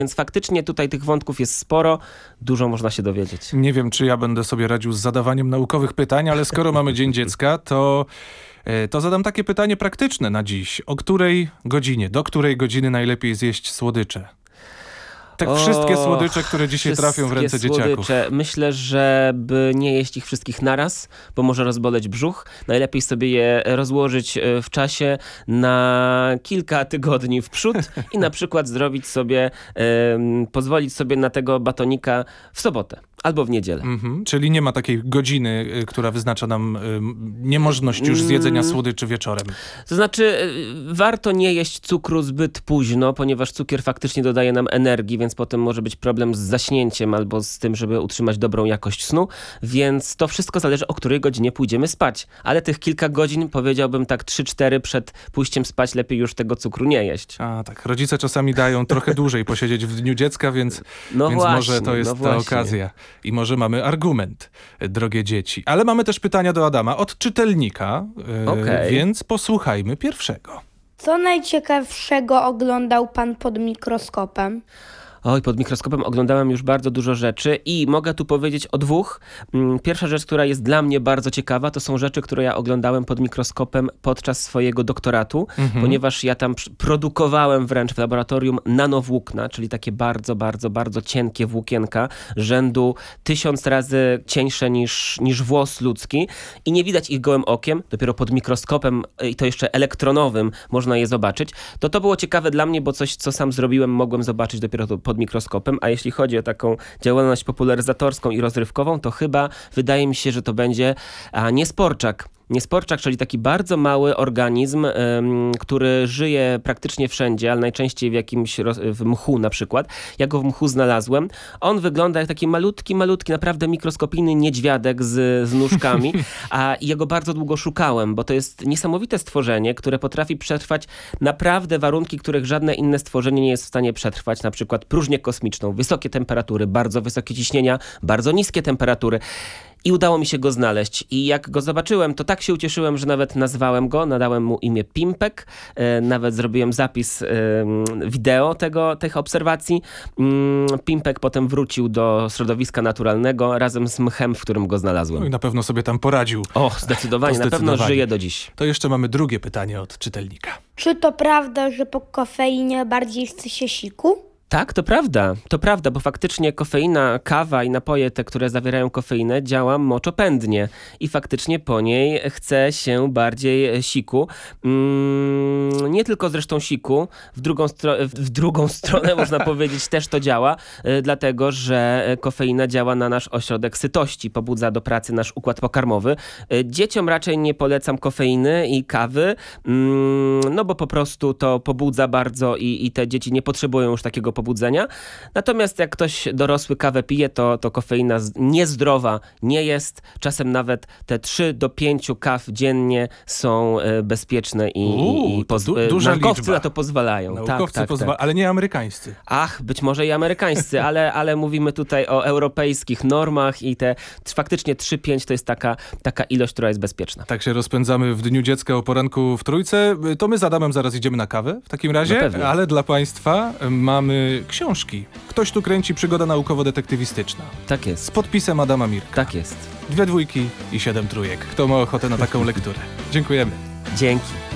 Więc faktycznie tutaj tych wątków jest sporo, dużo można się dowiedzieć. Nie wiem, czy ja będę sobie radził z zadawaniem naukowych pytań, ale skoro mamy Dzień Dziecka, to zadam takie pytanie praktyczne na dziś. Do której godziny najlepiej zjeść słodycze? Te wszystkie słodycze, które dzisiaj trafią w ręce dzieciaków. Myślę, żeby nie jeść ich wszystkich naraz, bo może rozboleć brzuch. Najlepiej sobie je rozłożyć w czasie na kilka tygodni w przód i na przykład pozwolić sobie na tego batonika w sobotę albo w niedzielę. Czyli nie ma takiej godziny, która wyznacza nam niemożność już zjedzenia słodyczy wieczorem. To znaczy, warto nie jeść cukru zbyt późno, ponieważ cukier faktycznie dodaje nam energii, więc potem może być problem z zaśnięciem albo z tym, żeby utrzymać dobrą jakość snu, więc to wszystko zależy, o której godzinie pójdziemy spać. Ale tych kilka godzin, powiedziałbym tak 3-4 przed pójściem spać, lepiej już tego cukru nie jeść. A tak, rodzice czasami dają trochę dłużej posiedzieć w Dniu Dziecka, więc może to jest ta okazja. I może mamy argument, drogie dzieci. Ale mamy też pytania do Adama od czytelnika, więc posłuchajmy pierwszego. Co najciekawszego oglądał pan pod mikroskopem? Oj, pod mikroskopem oglądałem już bardzo dużo rzeczy i mogę tu powiedzieć o dwóch. Pierwsza rzecz, która jest dla mnie bardzo ciekawa, to są rzeczy, które ja oglądałem pod mikroskopem podczas swojego doktoratu, ponieważ ja tam produkowałem wręcz w laboratorium nanowłókna, czyli takie bardzo, bardzo, bardzo cienkie włókienka, rzędu 1000 razy cieńsze niż włos ludzki i nie widać ich gołym okiem, dopiero pod mikroskopem i to jeszcze elektronowym można je zobaczyć. To było ciekawe dla mnie, bo coś, co sam zrobiłem, mogłem zobaczyć dopiero pod mikroskopem, a jeśli chodzi o taką działalność popularyzatorską i rozrywkową, to chyba wydaje mi się, że to będzie niesporczak. Niesporczak, czyli taki bardzo mały organizm, który żyje praktycznie wszędzie, ale najczęściej w mchu na przykład. Ja go w mchu znalazłem. On wygląda jak taki malutki, naprawdę mikroskopijny niedźwiadek z nóżkami, a ja go bardzo długo szukałem, bo to jest niesamowite stworzenie, które potrafi przetrwać naprawdę warunki, których żadne inne stworzenie nie jest w stanie przetrwać, na przykład próżnię kosmiczną, wysokie temperatury, bardzo wysokie ciśnienia, bardzo niskie temperatury. I udało mi się go znaleźć. I jak go zobaczyłem, to tak się ucieszyłem, że nawet nazwałem go, nadałem mu imię Pimpek. Nawet zrobiłem zapis wideo tych obserwacji. Pimpek potem wrócił do środowiska naturalnego razem z mchem, w którym go znalazłem. No i na pewno sobie tam poradził. Zdecydowanie. Na pewno żyje do dziś. To jeszcze mamy drugie pytanie od czytelnika. Czy to prawda, że po kofeinie bardziej chce się siku? Tak, to prawda, bo faktycznie kofeina, kawa i napoje te, które zawierają kofeinę, działa moczopędnie i faktycznie po niej chce się bardziej siku. Nie tylko zresztą siku, w drugą stronę można powiedzieć też to działa, dlatego że kofeina działa na nasz ośrodek sytości, pobudza do pracy nasz układ pokarmowy. Dzieciom raczej nie polecam kofeiny i kawy, no bo po prostu to pobudza bardzo i te dzieci nie potrzebują już takiego pobudzenia. Natomiast jak ktoś dorosły kawę pije, to kofeina niezdrowa nie jest. Czasem nawet te 3 do 5 kaw dziennie są bezpieczne i duża naukowcy liczba. Na to pozwalają. Naukowcy pozwalają, ale nie amerykańscy. Być może i amerykańscy, ale mówimy tutaj o europejskich normach i te faktycznie 3-5 to jest taka ilość, która jest bezpieczna. Tak się rozpędzamy w Dniu Dziecka o poranku w Trójce. To my z Adamem zaraz idziemy na kawę w takim razie, ale dla Państwa mamy książki. Ktoś tu kręci, przygoda naukowo-detektywistyczna. Tak jest. Z podpisem Adama Mirka. Tak jest. 2 dwójki i 7 trójek. Kto ma ochotę na taką lekturę? Dziękujemy. Dzięki.